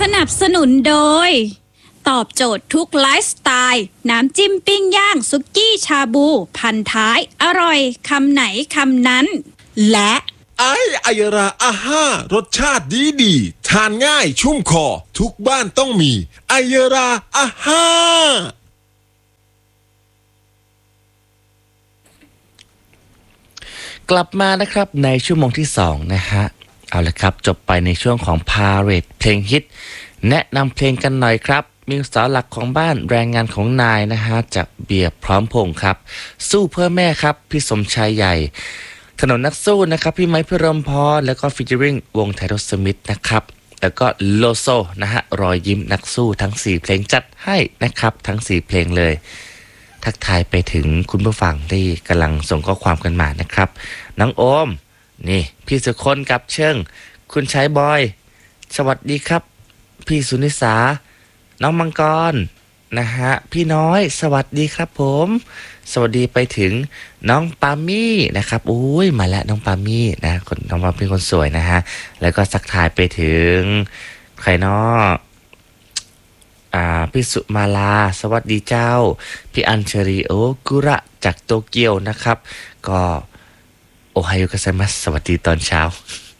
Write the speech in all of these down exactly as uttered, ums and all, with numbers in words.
นับสนุนโดยตอบโจทย์ทุกไลฟ์สไตล์น้ำจิ้มปิ้งย่างซุกี้ชาบูพันท้ายอร่อยคำไหนคำนั้นและไอไอยราอาห้ารสชาติดีดีทานง่ายชุ่มคอทุกบ้านต้องมีไอยราอาห้ากลับมานะครับในชั่วโมงที่สองนะฮะเอาละครับจบไปในช่วงของพาเรดเพลงฮิตแนะนำเพลงกันหน่อยครับมีเสาหลักของบ้านแรงงานของนายนะฮะจากเบียร์พร้อมพงษ์ครับสู้เพื่อแม่ครับพี่สมชายใหญ่ถนนนักสู้นะครับพี่ไม้พิรมพรแล้วก็ฟิชเจอริงวงไทโรสมิธนะครับแล้วก็โลโซนะฮะรอยยิ้มนักสู้ทั้งสี่เพลงจัดให้นะครับทั้งสี่เพลงเลยทักทายไปถึงคุณผู้ฟังที่กำลังส่งข้อความกันมานะครับน้องโอมนี่พี่สุคนกับเชิงคุณชายบอยสวัสดีครับพี่สุนิสาน้องมังกรนะฮะพี่น้อยสวัสดีครับผมสวัสดีไปถึงน้องปามี่นะครับอุ้ยมาแล้วน้องปามี่นะคนน้องปามี่คนสวยนะฮะแล้วก็สักทายไปถึงใครเนาะอ่าพี่สุมาลาสวัสดีเจ้าพี่อัญชรีโอกุระจากโตเกียวนะครับก็โอไฮโอกัสมัสสวัสดีตอนเช้า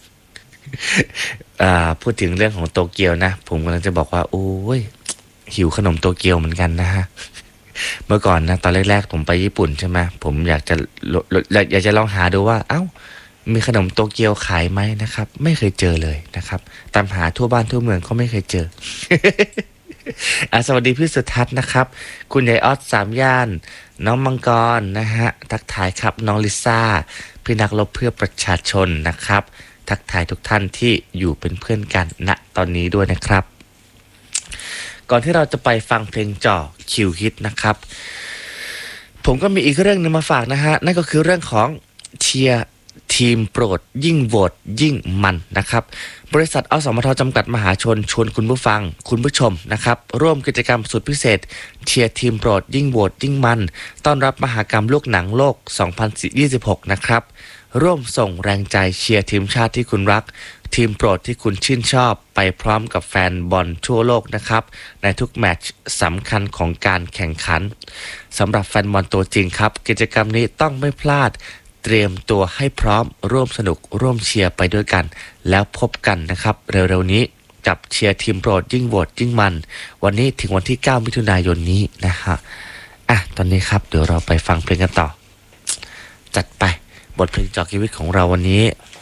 อ่าพูดถึงเรื่องของโตเกียวนะผมกำลังจะบอกว่าโอ้ยหิวขนมโตเกียวเหมือนกันนะฮะ เมื่อก่อนนะตอนแรกๆผมไปญี่ปุ่นใช่ไหมผมอยากจะอยากจะลองหาดูว่าเอ้ามีขนมโตเกียวขายไหมนะครับไม่เคยเจอเลยนะครับตามหาทั่วบ้านทั่วเมืองก็ไม่เคยเจอ อ่ะสวัสดีพี่สุทัศน์นะครับคุณยายออสสามย่านน้องมังกรนะฮะทักทายครับน้องลิซ่าพี่นักรบเพื่อประชาชนนะครับทักทายทุกท่านที่อยู่เป็นเพื่อนกันณตอนนี้ด้วยนะครับก่อนที่เราจะไปฟังเพลงจ่อคิวฮิตนะครับผมก็มีอีกเรื่องนึงมาฝากนะฮะนั่นก็คือเรื่องของเชียร์ทีมโปรดยิ่งโหวตยิ่งมันนะครับบริษัทอสมทจำกัดมหาชนชวนคุณผู้ฟังคุณผู้ชมนะครับร่วมกิจกรรมสุดพิเศษเชียร์ทีมโปรดยิ่งโหวตยิ่งมันต้อนรับมหกรรมลูกหนังโลกสองพันยี่สิบหกนะครับร่วมส่งแรงใจเชียร์ทีมชาติที่คุณรักทีมโปรดที่คุณชื่นชอบไปพร้อมกับแฟนบอลทั่วโลกนะครับในทุกแมตช์สำคัญของการแข่งขันสำหรับแฟนบอลตัวจริงครับกิจกรรมนี้ต้องไม่พลาดเตรียมตัวให้พร้อมร่วมสนุกร่วมเชียร์ไปด้วยกันแล้วพบกันนะครับเร็วๆนี้กับเชียร์ทีมโปรดยิ่งโหวตยิ่งมันวันนี้ถึงวันที่เก้ามิถุนายนนี้นะฮะอ่ะตอนนี้ครับเดี๋ยวเราไปฟังเพลงกันต่อจัดไปบทเพลงจอชีวิตของเราวันนี้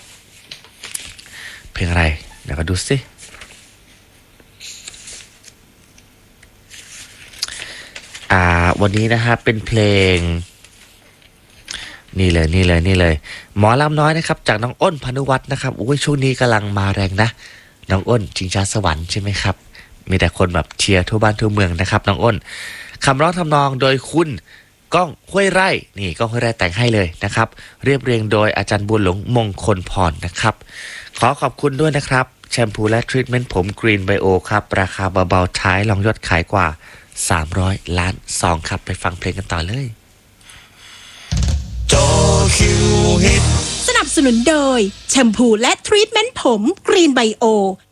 เพลงอะไรเดี๋ยวก็ดูสิอ่าวันนี้นะฮะเป็นเพลงนี่เลยนี่เลยนี่เลยหมอลำน้อยนะครับจากน้องอ้นพานุวัฒน์นะครับโอ้ยช่วงนี้กำลังมาแรงนะน้องอ้นชิงช้าสวรรค์ใช่ไหมครับมีแต่คนแบบเชียร์ทั่วบ้านทั่วเมืองนะครับน้องอ้นคำร้องทำนองโดยคุณก้องห้วยไร่นี่ก้องห้วยไร่แต่งให้เลยนะครับเรียบเรียงโดยอาจารย์บุญหลงมงคลพรนะครับขอขอบคุณด้วยนะครับแชมพูและทรีทเมนต์ผมกรีนไบโอครับราคาเบาๆท้ายรองยอดขายกว่าสามร้อยล้านซองครับไปฟังเพลงกันต่อเลยจอคิวฮิตสนับสนุนโดยแชมพูและทรีทเมนต์ผมกรีนไบโอ